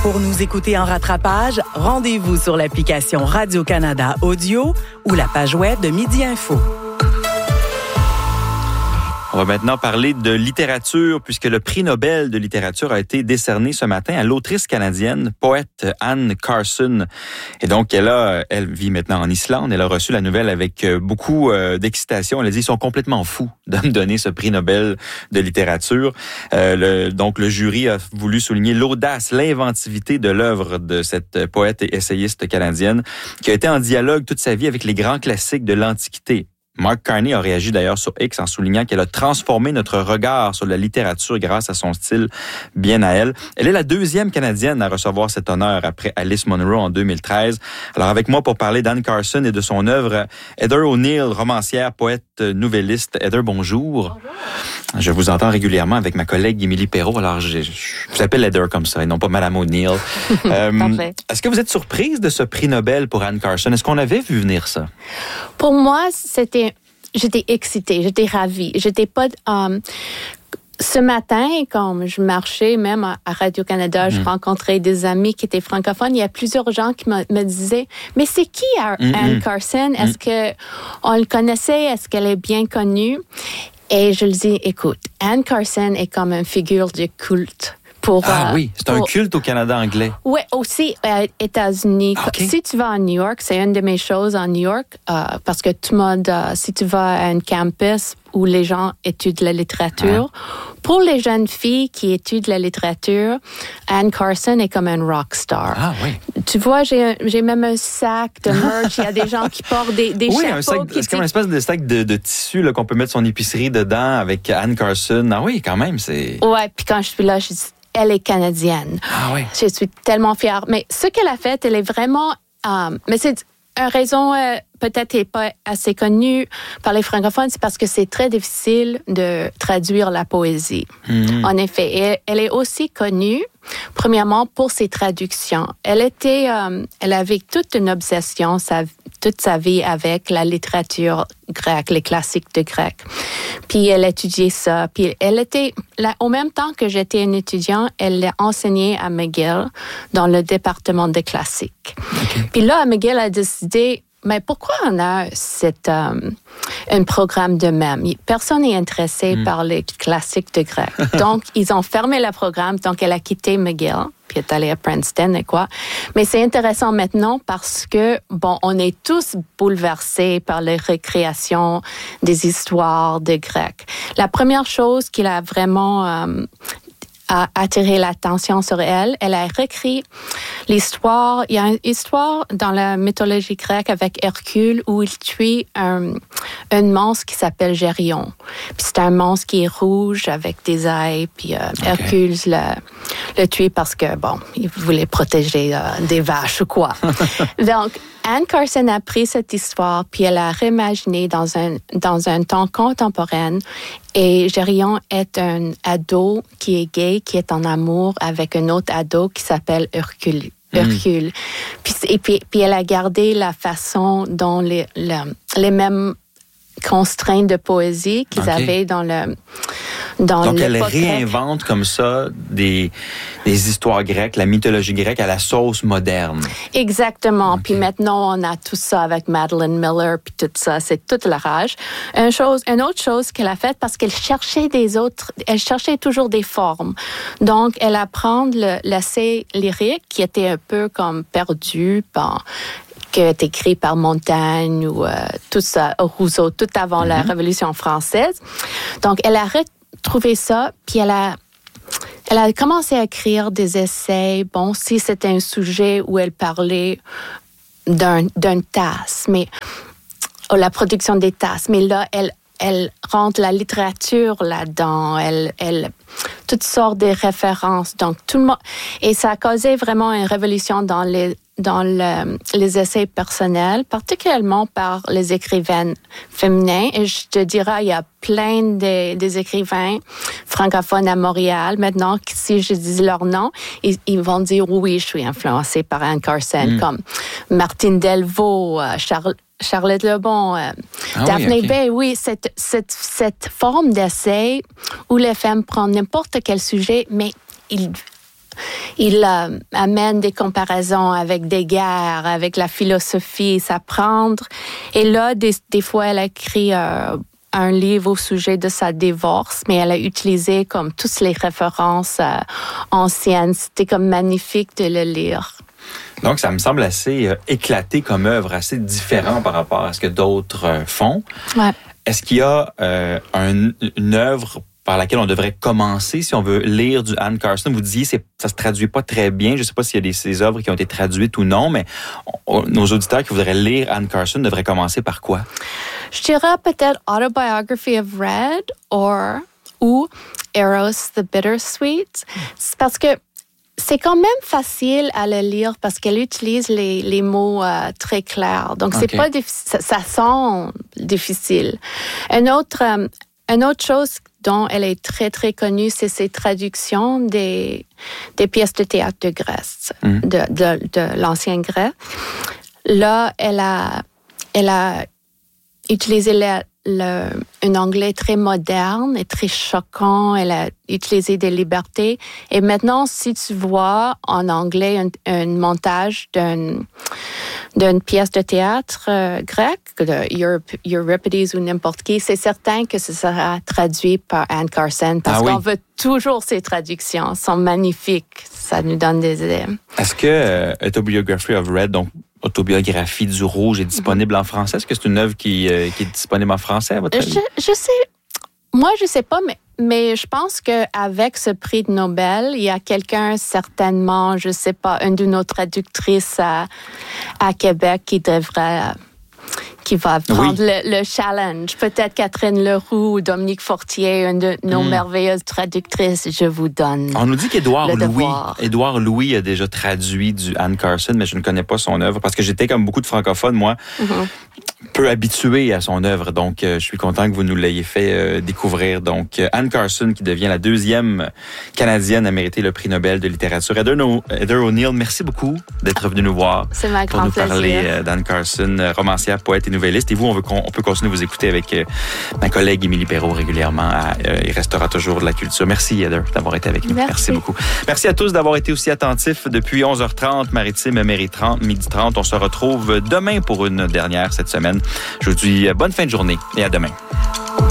Pour nous écouter en rattrapage, rendez-vous sur l'application Radio-Canada Audio ou la page web de Midi Info. On va maintenant parler de littérature, puisque le prix Nobel de littérature a été décerné ce matin à l'autrice canadienne, poète Anne Carson. Et donc, elle vit maintenant en Islande. Elle a reçu la nouvelle avec beaucoup d'excitation. Elle a dit, ils sont complètement fous de me donner ce prix Nobel de littérature. Donc, le jury a voulu souligner l'audace, l'inventivité de l'œuvre de cette poète et essayiste canadienne, qui a été en dialogue toute sa vie avec les grands classiques de l'Antiquité. Mark Carney a réagi d'ailleurs sur X en soulignant qu'elle a transformé notre regard sur la littérature grâce à son style bien à elle. Elle est la deuxième Canadienne à recevoir cet honneur après Alice Munro en 2013. Alors avec moi pour parler d'Anne Carson et de son œuvre, Heather O'Neill, romancière, poète, nouvelliste. Heather, bonjour. Bonjour. Je vous entends régulièrement avec ma collègue Émilie Perrault, alors je vous appelle Heather comme ça et non pas Madame O'Neill. Est-ce que vous êtes surprise de ce prix Nobel pour Anne Carson? Est-ce qu'on avait vu venir ça? Pour moi, j'étais excitée, j'étais ravie. J'étais pas... ce matin, quand je marchais même à Radio-Canada, je rencontrais des amis qui étaient francophones. Il y a plusieurs gens qui me disaient, mais c'est qui Anne Carson? Est-ce qu'on le connaissait? Est-ce qu'elle est bien connue? Et je lui dis, écoute, Anne Carson est comme une figure de culte. Oui, c'est un culte au Canada anglais. Oui, aussi aux États-Unis. Okay. Si tu vas à New York, c'est une de mes choses en New York, parce que tout le monde, si tu vas à un campus où les gens étudient la littérature, pour les jeunes filles qui étudient la littérature, Anne Carson est comme une rock star. Ah oui. Tu vois, j'ai même un sac de merch. Il y a des gens qui portent des chapeaux. Un sac, c'est comme une espèce de sac de tissu là, qu'on peut mettre son épicerie dedans avec Anne Carson. Ah oui, quand même, c'est... Ouais, puis quand je suis là, je dis, elle est canadienne. Ah oui. Je suis tellement fière. Mais ce qu'elle a fait, elle est vraiment... mais c'est une raison peut-être n'est pas assez connue par les francophones, c'est parce que c'est très difficile de traduire la poésie. En effet, elle est aussi connue, premièrement, pour ses traductions. Elle avait toute une obsession toute sa vie avec la littérature grecque, les classiques de grec. Puis elle étudiait ça. Puis elle était, au même temps que j'étais une étudiante, elle enseignait à McGill dans le département de classiques. Okay. Puis là, McGill a décidé, mais pourquoi on a un programme de même? Personne n'est intéressé par les classiques de grec. Donc, ils ont fermé le programme. Donc, elle a quitté McGill, puis est allée à Princeton et quoi. Mais c'est intéressant maintenant parce que, on est tous bouleversés par les récréations des histoires de Grecs. La première chose qu'il a vraiment a attiré l'attention sur elle. Elle a réécrit l'histoire. Il y a une histoire dans la mythologie grecque avec Hercule où il tue un monstre qui s'appelle Gérion. Puis c'est un monstre qui est rouge avec des ailes. Puis Hercule le tue parce que, il voulait protéger des vaches ou quoi. Donc, Anne Carson a pris cette histoire puis elle a réimaginé dans un temps contemporain. Et Gérion est un ado qui est gay, qui est en amour avec un autre ado qui s'appelle Hercule. Puis elle a gardé la façon dont les mêmes constraintes de poésie qu'ils avaient dans Donc, elle réinvente comme ça des histoires grecques, la mythologie grecque à la sauce moderne. Exactement. Okay. Puis maintenant, on a tout ça avec Madeline Miller, puis tout ça. C'est toute la rage. Une autre chose qu'elle a faite, parce qu'elle cherchait elle cherchait toujours des formes. Donc, elle apprend l'essai lyrique qui était un peu comme perdu, qui est écrit par Montaigne ou tout ça, Rousseau, tout avant la Révolution française. Donc, elle a retrouvé ça, puis elle a commencé à écrire des essais. Si c'était un sujet où elle parlait d'une tasse, mais la production des tasses, mais là, elle rentre la littérature là-dedans, elle toutes sortes de références. Donc, tout le monde, et ça a causé vraiment une révolution dans les essais personnels, particulièrement par les écrivaines féminins. Et je te dirais, il y a plein des écrivains francophones à Montréal. Maintenant, si je dis leur nom, ils vont dire oui, je suis influencée par Anne Carson, comme Martine Delvaux, Charlotte Lebon, Daphné Bay, cette forme d'essai où les femmes prennent n'importe quel sujet, mais il amène des comparaisons avec des guerres, avec la philosophie, s'apprendre. Et là, des fois, elle a écrit un livre au sujet de sa divorce, mais elle a utilisé comme toutes les références anciennes. C'était comme magnifique de le lire. Donc, ça me semble assez éclaté comme œuvre, assez différent par rapport à ce que d'autres font. Ouais. Est-ce qu'il y a une œuvre par laquelle on devrait commencer si on veut lire du Anne Carson? Vous disiez que ça se traduit pas très bien. Je ne sais pas s'il y a ces œuvres qui ont été traduites ou non, mais nos auditeurs qui voudraient lire Anne Carson devraient commencer par quoi? Je dirais peut-être Autobiography of Red ou Eros the Bittersweet. C'est parce que c'est quand même facile à le lire parce qu'elle utilise les mots très clairs. Donc, c'est pas difficile. Ça sent difficile. Une autre chose dont elle est très, très connue, c'est ses traductions des pièces de théâtre de Grèce, de l'ancien grec. Là, elle a utilisé un anglais très moderne et très choquant. Elle a utilisé des libertés. Et maintenant, si tu vois en anglais un montage d'une pièce de théâtre grecque, de Euripides ou n'importe qui, c'est certain que ce sera traduit par Anne Carson parce qu'on veut toujours ces traductions. Elles sont magnifiques. Ça nous donne des idées. Est-ce que Autobiography of Red, donc Autobiographie du Rouge, est disponible en français? Est-ce que c'est une œuvre qui est disponible en français, à votre avis? Je sais. Moi, je sais pas, mais je pense qu'avec ce prix de Nobel, il y a quelqu'un, certainement, je sais pas, une de nos traductrices à Québec qui va prendre le challenge. Peut-être Catherine Leroux ou Dominique Fortier, une de nos merveilleuses traductrices. Je vous donne. On nous dit qu'Édouard Louis a déjà traduit du Anne Carson, mais je ne connais pas son œuvre parce que j'étais comme beaucoup de francophones, moi, peu habitué à son œuvre. Donc, je suis content que vous nous l'ayez fait découvrir. Donc, Anne Carson, qui devient la 2e Canadienne à mériter le prix Nobel de littérature. Heather O'Neill, merci beaucoup d'être venu nous voir. C'est ma grande plaisir. Pour nous parler d'Anne Carson, romancière, poète et nouvelliste. Et vous, on peut continuer de vous écouter avec ma collègue Émilie Perrault régulièrement. Il restera toujours de la culture. Merci, Heather, d'avoir été avec nous. Merci beaucoup. Merci à tous d'avoir été aussi attentifs depuis 11h30, Maritime, midi 30. On se retrouve demain pour une dernière cette semaine. Je vous dis bonne fin de journée et à demain.